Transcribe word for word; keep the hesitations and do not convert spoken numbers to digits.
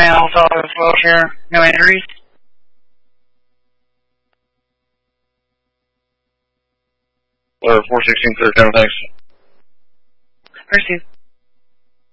else, all is well here. No injuries? Or four sixteen clear, thanks. Proceed.